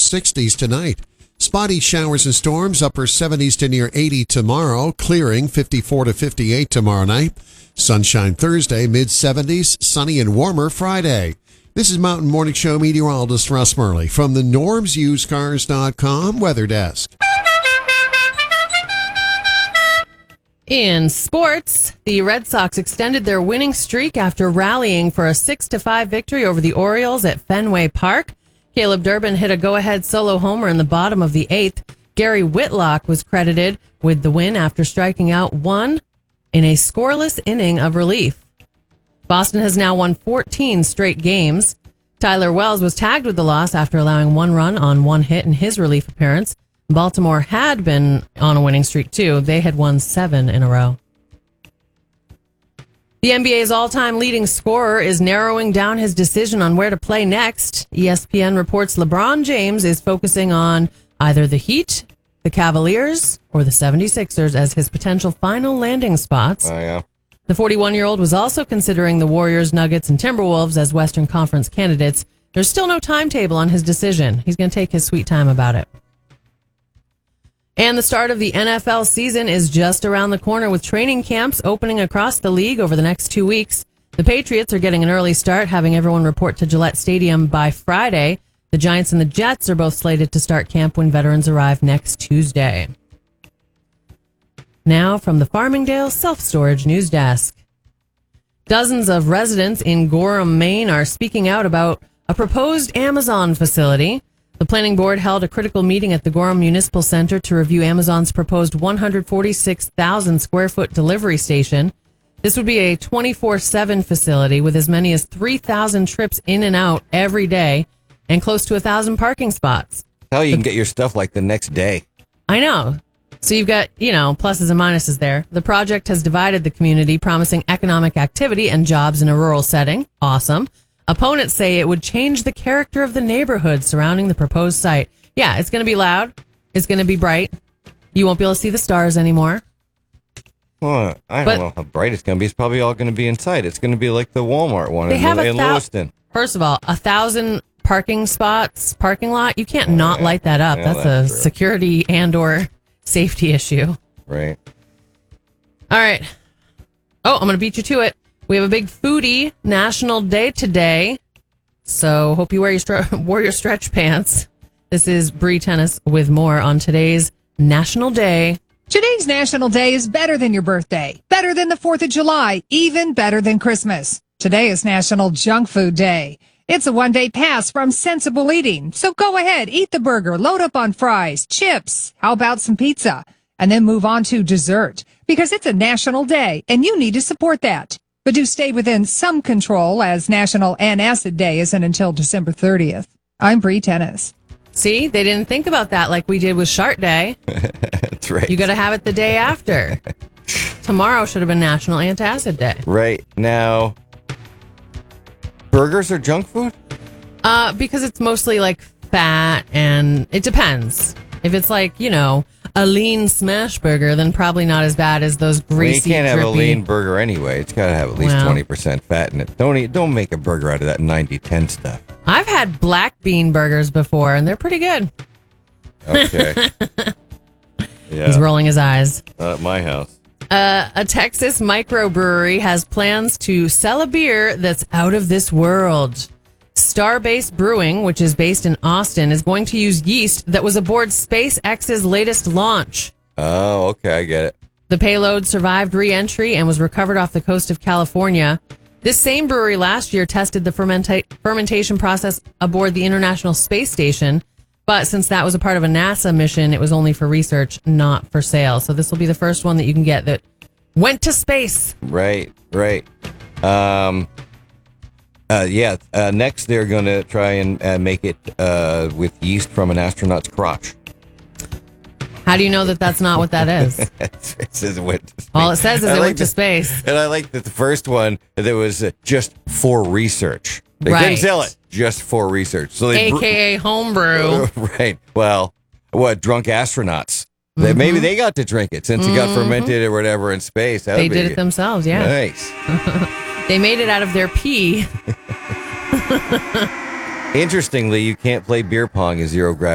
60s tonight. Spotty showers and storms, upper 70s to near 80 tomorrow. Clearing 54 to 58 tomorrow night. Sunshine Thursday, mid-70s. Sunny and warmer Friday. This is Mountain Morning Show meteorologist Russ Murley from the NormsUsedCars.com Weather Desk. In sports, the Red Sox extended their winning streak after rallying for a 6-5 victory over the Orioles at Fenway Park. Caleb Durbin hit a go-ahead solo homer in the bottom of the 8th. Gary Whitlock was credited with the win after striking out one in a scoreless inning of relief. Boston has now won 14 straight games. Tyler Wells was tagged with the loss after allowing one run on one hit in his relief appearance. Baltimore had been on a winning streak, too. They had won 7 in a row. The NBA's all-time leading scorer is narrowing down his decision on where to play next. ESPN reports LeBron James is focusing on either the Heat, the Cavaliers, or the 76ers as his potential final landing spots. Oh, yeah. The 41-year-old was also considering the Warriors, Nuggets, and Timberwolves as Western Conference candidates. There's still no timetable on his decision. He's going to take his sweet time about it. And the start of the NFL season is just around the corner with training camps opening across the league over the next 2 weeks. The Patriots are getting an early start, having everyone report to Gillette Stadium by Friday. The Giants and the Jets are both slated to start camp when veterans arrive next Tuesday. Now from the Farmingdale Self-Storage News Desk. Dozens of residents in Gorham, Maine are speaking out about a proposed Amazon facility. The planning board held a critical meeting at the Gorham Municipal Center to review Amazon's proposed 146,000 square foot delivery station. This would be a 24/7 facility with as many as 3,000 trips in and out every day and close to 1,000 parking spots. Hell, you can get your stuff like the next day. I know. So you've got, pluses and minuses there. The project has divided the community, promising economic activity and jobs in a rural setting. Awesome. Opponents say it would change the character of the neighborhood surrounding the proposed site. Yeah, it's going to be loud. It's going to be bright. You won't be able to see the stars anymore. Well, I don't know how bright it's going to be. It's probably all going to be inside. It's going to be like the Walmart one in Lewiston. First of all, 1,000 parking lot. You can't not light that up. Yeah, that's a true. security and or safety issue. Right. All right. Oh, I'm going to beat you to it. We have a big foodie national day today, so hope you wear your stretch pants. This is Bree Tennis with more on today's National Day. Today's National Day is better than your birthday, better than the 4th of July, even better than Christmas. Today is National Junk Food Day. It's a one-day pass from sensible eating, so go ahead, eat the burger, load up on fries, chips, how about some pizza, and then move on to dessert, because it's a national day, and you need to support that. But do stay within some control, as National Antacid Day isn't until December 30th. I'm Bree Tennis. See, they didn't think about that like we did with Shart Day. That's right. You got to have it the day after. Tomorrow should have been National Antacid Day. Right. Now, burgers are junk food? Because it's mostly like fat, and it depends. If it's like, a lean smash burger, then probably not as bad as those greasy, You can't have drippy. a lean burger anyway. It's got to have at least 20% fat in it. Don't make a burger out of that 90-10 stuff. I've had black bean burgers before, and they're pretty good. Okay. Yeah. He's rolling his eyes. Not at my house. A Texas microbrewery has plans to sell a beer that's out of this world. Starbase Brewing, which is based in Austin, is going to use yeast that was aboard SpaceX's latest launch. Oh, okay. I get it. The payload survived re-entry and was recovered off the coast of California. This same brewery last year tested the fermentation process aboard the International Space Station, but since that was a part of a NASA mission, it was only for research, not for sale. So this will be the first one that you can get that went to space. Right. Next, they're going to try and make it with yeast from an astronaut's crotch. How do you know that that's not what that is? It says it went to space. All it says is it went to space. And I like that the first one, there was just for research. They couldn't sell it, just for research. So they AKA homebrew. Right. Well, drunk astronauts. Maybe they got to drink it since it got fermented or whatever in space. They did it themselves, yeah. Nice. They made it out of their pee. Interestingly, you can't play beer pong in zero gravity.